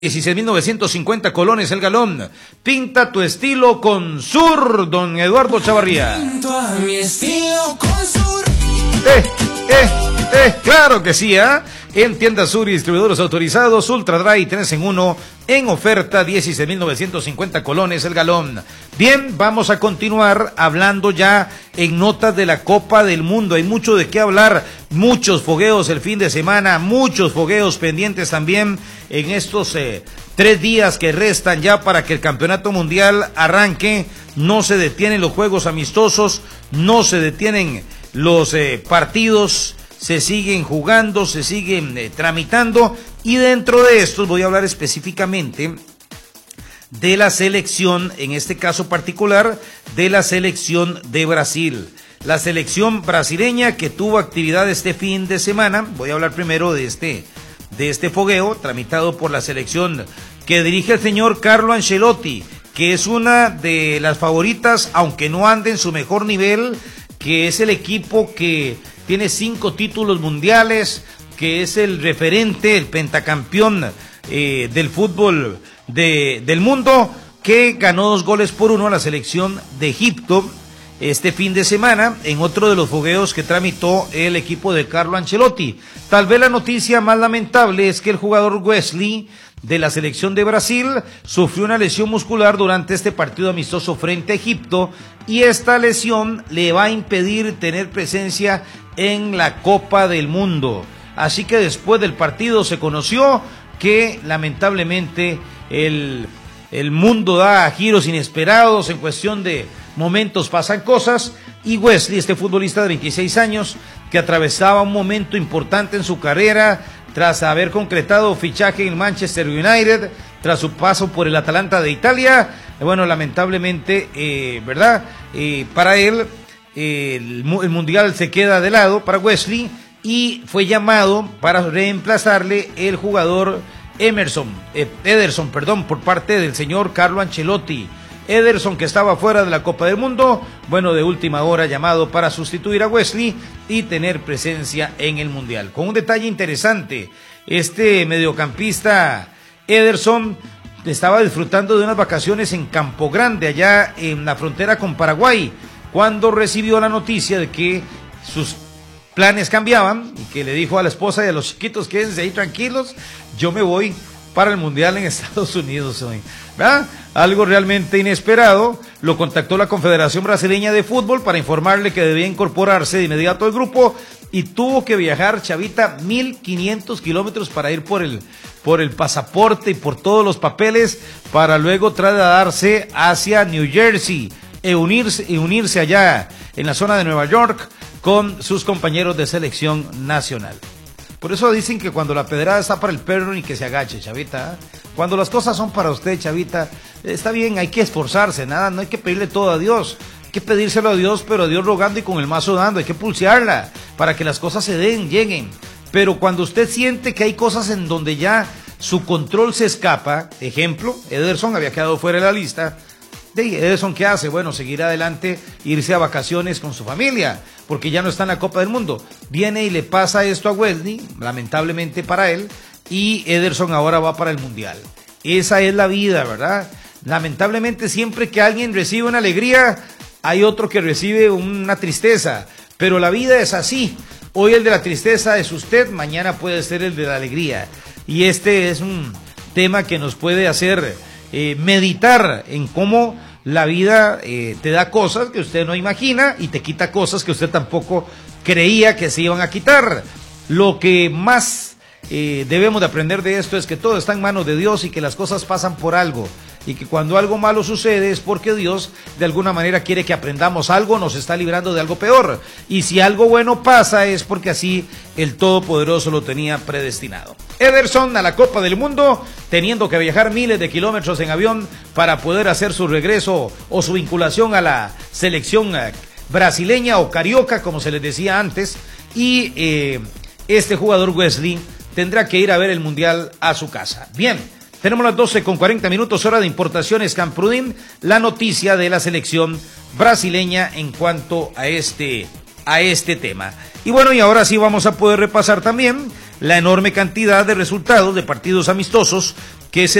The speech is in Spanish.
16.950 colones el galón. Pinta tu estilo con Sur, don Eduardo Chavarría. Pinta mi estilo con Sur. Claro que sí, ¿ah? En tiendas Sur y distribuidores autorizados, Ultra Dry 3 en 1, en oferta 16.950 colones el galón. Bien, vamos a continuar hablando ya en notas de la Copa del Mundo. Hay mucho de qué hablar, muchos fogueos el fin de semana, muchos fogueos pendientes también en estos 3 días que restan ya para que el campeonato mundial arranque. No se detienen los juegos amistosos, no se detienen los partidos, se siguen jugando, se siguen tramitando, y dentro de estos voy a hablar específicamente de la selección, en este caso particular, de la selección de Brasil. La selección brasileña que tuvo actividad este fin de semana. Voy a hablar primero de este fogueo tramitado por la selección que dirige el señor Carlo Ancelotti, que es una de las favoritas, aunque no ande en su mejor nivel, que es el equipo que tiene 5 títulos mundiales, que es el referente, el pentacampeón del fútbol del mundo, que ganó 2-1 a la selección de Egipto este fin de semana, en otro de los fogueos que tramitó el equipo de Carlo Ancelotti. Tal vez la noticia más lamentable es que el jugador Wesley de la selección de Brasil sufrió una lesión muscular durante este partido amistoso frente a Egipto, y esta lesión le va a impedir tener presencia en la Copa del Mundo. Así que después del partido se conoció que lamentablemente el mundo da giros inesperados, en cuestión de momentos pasan cosas, y Wesley, este futbolista de 26 años que atravesaba un momento importante en su carrera tras haber concretado fichaje en Manchester United, tras su paso por el Atalanta de Italia, bueno, lamentablemente, para él el Mundial se queda de lado para Wesley, y fue llamado para reemplazarle el jugador Ederson, por parte del señor Carlo Ancelotti. Ederson, que estaba fuera de la Copa del Mundo, bueno, de última hora llamado para sustituir a Wesley y tener presencia en el Mundial. Con un detalle interesante, este mediocampista Ederson estaba disfrutando de unas vacaciones en Campo Grande, allá en la frontera con Paraguay, cuando recibió la noticia de que sus planes cambiaban, y que le dijo a la esposa y a los chiquitos: quédense ahí tranquilos, yo me voy para el Mundial en Estados Unidos hoy, ¿verdad? Algo realmente inesperado. Lo contactó la Confederación Brasileña de Fútbol para informarle que debía incorporarse de inmediato al grupo, y tuvo que viajar, Chavita, 1.500 kilómetros para ir por el pasaporte y por todos los papeles, para luego trasladarse hacia New Jersey y unirse allá en la zona de Nueva York con sus compañeros de selección nacional. Por eso dicen que cuando la pedrada está para el perro, ni que se agache, Chavita. Cuando las cosas son para usted, Chavita, está bien, hay que esforzarse, no hay que pedirle todo a Dios. Hay que pedírselo a Dios, pero a Dios rogando y con el mazo dando. Hay que pulsearla para que las cosas se den, lleguen. Pero cuando usted siente que hay cosas en donde ya su control se escapa, ejemplo, Ederson había quedado fuera de la lista. Ederson, ¿qué hace? Bueno, seguir adelante, irse a vacaciones con su familia, porque ya no está en la Copa del Mundo. Viene y le pasa esto a Wesley, lamentablemente para él, y Ederson ahora va para el Mundial. Esa es la vida, ¿verdad? Lamentablemente, siempre que alguien recibe una alegría, hay otro que recibe una tristeza, pero la vida es así. Hoy el de la tristeza es usted, mañana puede ser el de la alegría, y este es un tema que nos puede hacer meditar en cómo la vida te da cosas que usted no imagina, y te quita cosas que usted tampoco creía que se iban a quitar. Lo que más debemos de aprender de esto es que todo está en manos de Dios, y que las cosas pasan por algo, y que cuando algo malo sucede es porque Dios de alguna manera quiere que aprendamos algo, nos está librando de algo peor, y si algo bueno pasa es porque así el Todopoderoso lo tenía predestinado. Ederson a la Copa del Mundo, teniendo que viajar miles de kilómetros en avión para poder hacer su regreso o su vinculación a la selección brasileña, o carioca como se les decía antes, y este jugador Wesley tendrá que ir a ver el Mundial a su casa. Bien, tenemos las 12:40, hora de Importaciones Camprodin, la noticia de la selección brasileña en cuanto a este tema. Y bueno, y ahora sí vamos a poder repasar también la enorme cantidad de resultados de partidos amistosos que se